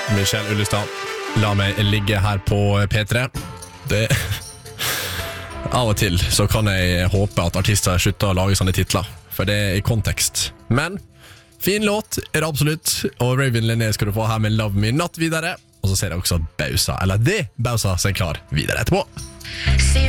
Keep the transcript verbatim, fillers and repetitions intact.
Michelle Ullestad, La meg ligge her på P tre. Det Av og til så kan jeg håpe at artister slutter å lage sånne titler, for det er i kontekst. Men fin låt er det absolutt, og Raven Linné skal du få her med Love Me Not videre. Og så ser jeg også Bausa, eller det Bausa som er klar videre etterpå.